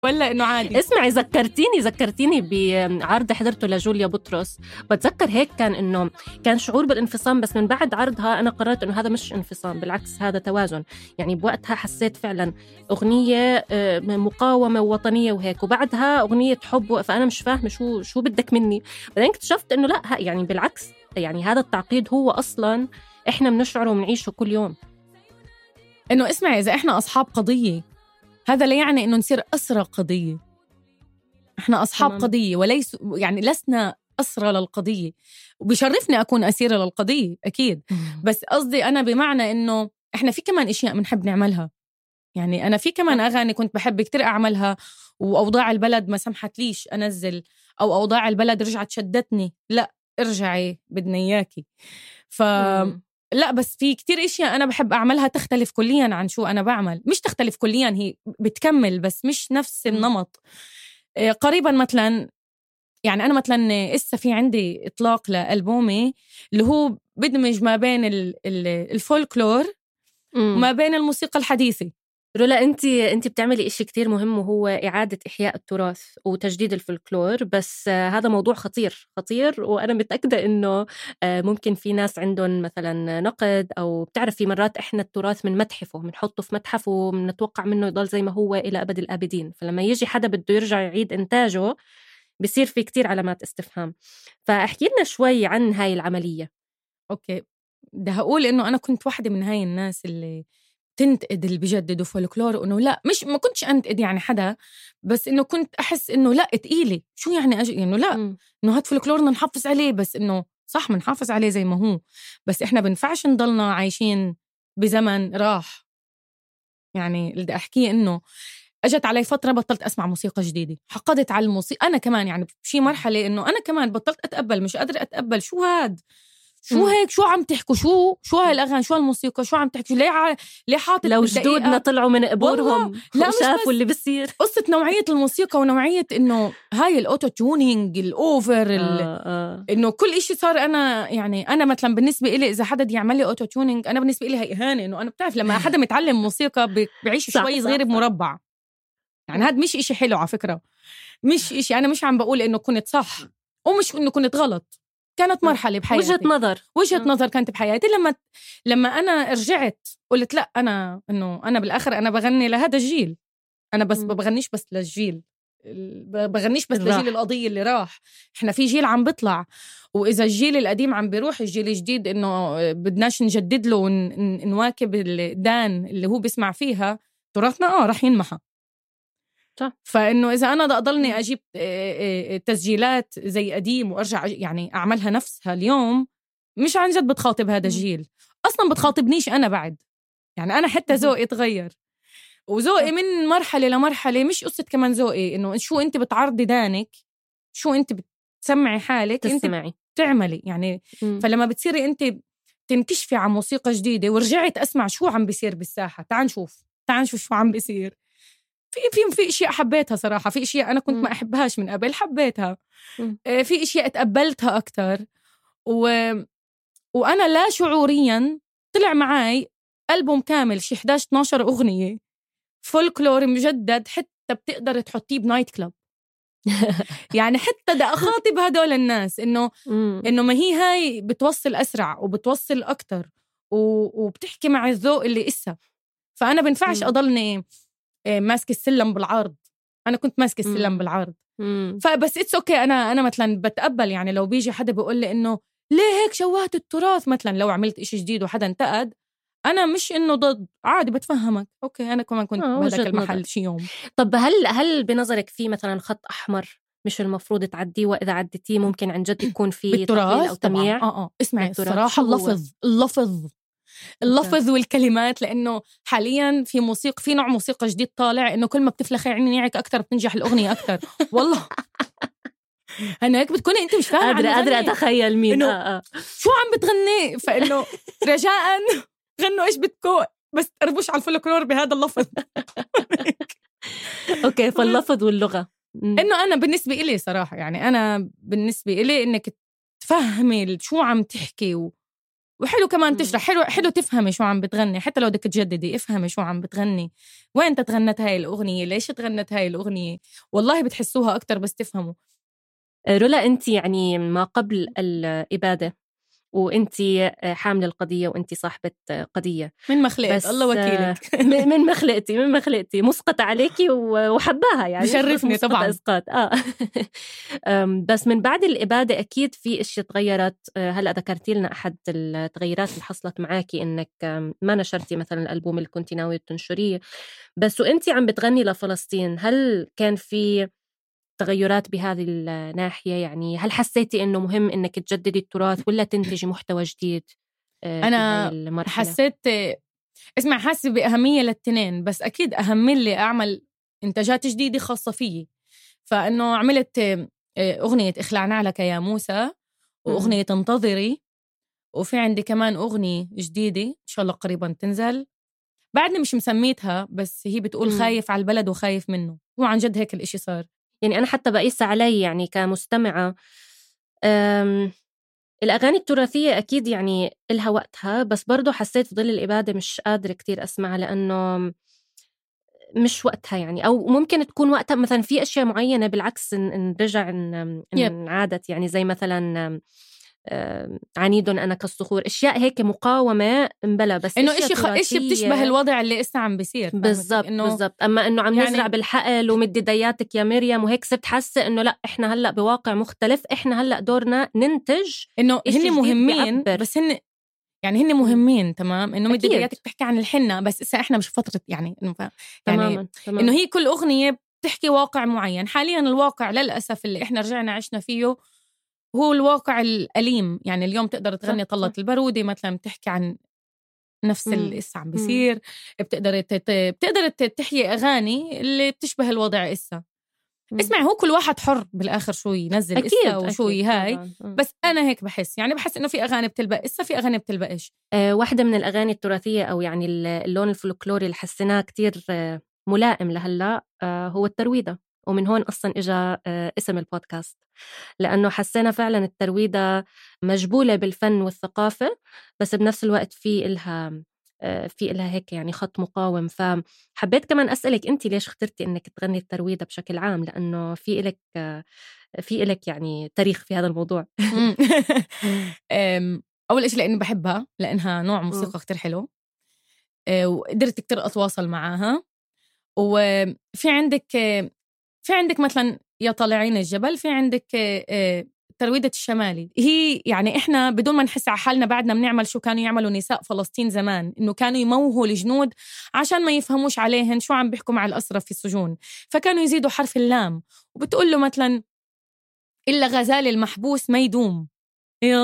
ولا إنه عادي؟ اسمعي، ذكرتيني بعرض حضرته لجوليا بطرس. بتذكر هيك كان إنه كان شعور بالانفصام، بس من بعد عرضها أنا قررت إنه هذا مش انفصام، بالعكس هذا توازن. يعني بوقتها حسيت فعلا أغنية مقاومة ووطنية وهيك، وبعدها أغنية حب، فأنا مش فاهمة شو بدك مني. بعدين اكتشفت إنه لا، يعني بالعكس، يعني هذا التعقيد هو أصلا إحنا بنشعره وبنعيشه كل يوم. إنه اسمعي، إذا إحنا أصحاب قضية هذا لا يعني إنه نصير أسرى قضية. إحنا أصحاب تمام. قضية وليس يعني لسنا أسرى للقضية، وبيشرفني أكون أسيرة للقضية أكيد. بس قصدي أنا بمعنى إنه إحنا في كمان إشياء بنحب نعملها. يعني أنا في كمان أغاني كنت بحب كتير أعملها، وأوضاع البلد ما سمحت ليش أنزل، أو أوضاع البلد رجعت شدتني، لا ارجعي بدنا إياكي. لا بس في كتير إشياء أنا بحب أعملها تختلف كلياً عن شو أنا بعمل. مش تختلف كلياً، هي بتكمل بس مش نفس النمط. قريباً مثلاً، يعني أنا مثلاً إسا في عندي إطلاق لألبومي اللي هو بدمج ما بين الفولكلور وما بين الموسيقى الحديثة. رولا، انت بتعملي إشي كتير مهم، وهو إعادة إحياء التراث وتجديد الفولكلور. بس هذا موضوع خطير، وأنا متأكدة إنه ممكن في ناس عندهم مثلا نقد، أو بتعرف في مرات إحنا التراث من متحفه بنحطه في متحف وبنتوقع منه يضل زي ما هو إلى أبد الآبدين، فلما يجي حدا بده يرجع يعيد إنتاجه بيصير في كتير علامات استفهام. فأحكي لنا شوي عن هاي العملية. أوكي، ده هقول إنه أنا كنت واحدة من هاي الناس اللي تنتقد اللي بيجددوا فولكلور، وإنه لا، مش ما كنتش أنتقد يعني حدا، بس إنه كنت أحس إنه لا تقيلة، شو يعني أجي إنه لا، إنه هاد فولكلورنا نحافظ عليه، بس إنه صح منحافظ عليه زي ما هو، بس إحنا بنفعش نضلنا عايشين بزمن راح. يعني اللي بدي أحكيه إنه أجت علي فترة بطلت أسمع موسيقى جديدة، حقدت على الموسيقى أنا كمان. يعني بشي مرحلة إنه أنا كمان بطلت أتقبل، مش قادرة أتقبل شو هاد، شو هيك، شو عم تحكوا، شو هاي الأغاني، شو الموسيقى، شو عم تحكوا، ليه حاطط لو جدودنا طلعوا من قبورهم وشافوا اللي بيصير. قصة نوعية الموسيقى ونوعية إنه هاي الأوتو تيونينج الأوفر إنه كل إشي صار. أنا يعني أنا مثلا بالنسبة إلي إذا حدا يعمل لي أوتو تيونينج أنا بالنسبة إلي هي إهانة. إنه أنا بتعرف لما حدا متعلم موسيقى بعيش شوي صغير بمربع، يعني هاد مش إشي حلو على فكرة، مش إشي. أنا مش عم بقول إنه كنت صح ومش إنه كنت غلط، كانت مرحلة بحياتي، وجهة نظر كانت بحياتي. لما أنا رجعت قلت لا، إنه أنا بالآخر أنا بغني لهذا الجيل، أنا بس بغنيش بس للجيل، بغنيش بس لجيل القضية اللي راح. إحنا في جيل عم بطلع، وإذا الجيل القديم عم بيروح الجيل الجديد إنه بدناش نجدد له ونواكب الدان اللي هو بيسمع فيها تراثنا رح ينمحى. فإنه إذا أنا أضلني أجيب تسجيلات زي قديم وأرجع يعني أعملها نفسها اليوم، مش عن جد بتخاطب هذا الجيل أصلاً، بتخاطبنيش أنا بعد. يعني أنا حتى ذوقي تغير، وذوقي من مرحلة لمرحلة. مش قصة كمان ذوقي إنه شو أنت بتعرضي دانك، شو أنت بتسمعي حالك، تسمعي. أنت بتعملي يعني. فلما بتصيري أنت تنكشفي عن موسيقى جديدة ورجعت أسمع شو عم بيصير بالساحة، تعال نشوف شو عم بيصير. في اشياء حبيتها صراحه، في اشياء انا كنت ما احبهاش من قبل حبيتها، في اشياء تقبلتها اكتر، وانا لا شعوريا طلع معي ألبوم كامل شي 11-12 اغنيه فولكلور مجدد، حتى بتقدر تحطيه بنايت كلاب. يعني حتى دا اخاطب هدول الناس انه ما هي هاي بتوصل اسرع وبتوصل اكتر وبتحكي مع الذوق اللي إسا. فانا بنفعش اضلني ماسك السلم بالعرض. أنا كنت ماسك السلم بالعرض. فبس إتس أوكي. أنا مثلا بتقبل، يعني لو بيجي حدا بيقول لي إنه ليه هيك شوهت التراث، مثلا لو عملت إشي جديد وحدا انتقد، أنا مش إنه ضد، عادي بتفهمك. أوكي أنا كمان كنت بهداك المحل شي يوم. طب هل بنظرك في مثلا خط أحمر مش المفروض تعديه، وإذا عدتيه ممكن عن جد يكون في تقليل أو تمييع؟ اسمعي الصراحة، اللفظ والكلمات، لأنه حاليا في نوع موسيقى جديد طالع إنه كل ما بتفلخي عينيك أكتر بتنجح الأغنية أكتر. والله أنا هيك بتكوني أنت مش فاهمة، قادرة أتخيل مين شو عم بتغني. فإنه رجاء غنوا إيش بدكوا، بس تقربوش على الفولكلور بهذا اللفظ. أوكي، فاللفظ واللغة إنه أنا بالنسبة إلي صراحة، يعني أنا بالنسبة إلي إنك تفهمي شو عم تحكي وحلو كمان تشرح، حلو تفهمي شو عم بتغني، حتى لو بدك تجددي افهمي شو عم بتغني، وين تغنت هاي الأغنية، ليش تغنت هاي الأغنية، والله بتحسوها أكتر بس تفهموا. رولا، أنت يعني ما قبل الإبادة وأنت حاملة القضية وأنت صاحبة قضية من مخلقت الله وكيلك. من مخلقتي مسقط عليكي وحباها يعني بشرفني طبعا إسقاط. بس من بعد الإبادة أكيد في إشي تغيرت. هلأ ذكرتي لنا أحد التغيرات اللي حصلت معاكي إنك ما نشرتي مثلا الألبوم اللي كنتي ناوية تنشريه، بس وأنتي عم بتغني لفلسطين هل كان في تغيرات بهذه الناحية؟ يعني هل حسيتي إنه مهم إنك تجددي التراث ولا تنتجي محتوى جديد؟ أنا حسيت حاسة بأهمية للتنين، بس أكيد أهم لي أعمل إنتاجات جديدة خاصة فيي. فإنه عملت أغنية إخلعنا لك يا موسى، وأغنية انتظري، وفي عندي كمان أغنية جديدة إن شاء الله قريبا تنزل، بعدني مش مسميتها بس هي بتقول خايف على البلد وخايف منه. هو عن جد هيك الإشي صار. يعني أنا حتى بقيس علي يعني كمستمعة الأغاني التراثية أكيد يعني إلها وقتها، بس برضو حسيت في ظل الإبادة مش قادرة كتير أسمع لأنه مش وقتها يعني، أو ممكن تكون وقتها مثلا في أشياء معينة بالعكس إن رجع إن عادت، يعني زي مثلا عنيد أنا كالصخور، أشياء هيك مقاومة مبلا، بس إنه إشي بتشبه الوضع اللي إسا عم بيصير. بالضبط. أما إنه عم نزرع بالحقل ومدي دياتك يا مريم وهيك، صرت حاسة إنه لأ إحنا هلأ بواقع مختلف، إحنا هلأ دورنا ننتج إنه هن مهمين بس هن مهمين تمام. إنه مدي دياتك تحكي عن الحنة، بس إسا إحنا مش فترة يعني تماماً. إنه هي كل أغنية بتحكي واقع معين. حاليا الواقع للأسف اللي إحنا رجعنا عشنا فيه هو الواقع الأليم. يعني اليوم تقدر تغني طلة البارودة مثلا، بتحكي عن نفس الإسا عم بيصير، بتقدر تحيي أغاني اللي بتشبه الوضع إسا. اسمع، هو كل واحد حر بالآخر شو ينزل إسا وشو هاي. بس أنا هيك بحس، يعني بحس إنه في أغاني بتلبق إسا، في أغاني بتلبقش. واحدة من الأغاني التراثية أو يعني اللون الفولكلوري اللي حسيناه كتير ملائم لهلا هو الترويدة، ومن هون أصلا إجا اسم البودكاست، لأنه حسينا فعلا الترويدة مجبولة بالفن والثقافة، بس بنفس الوقت في إلها هيك يعني خط مقاوم. فحبيت كمان أسألك أنت ليش اخترتي إنك تغني الترويدة بشكل عام، لأنه في إلك يعني تاريخ في هذا الموضوع. أول إشي لأني بحبها، لأنها نوع موسيقى كتير حلو، وقدرت كتير أتواصل معاها. وفي عندك مثلا يا طالعين الجبل، في عندك ترويدة الشمالي. هي يعني إحنا بدون ما نحس على حالنا بعدنا بنعمل شو كانوا يعملوا نساء فلسطين زمان، إنه كانوا يموهوا الجنود عشان ما يفهموش عليهن شو عم بيحكوا مع الأسرى في السجون، فكانوا يزيدوا حرف اللام، وبتقول له مثلا إلا غزال المحبوس ما يدوم.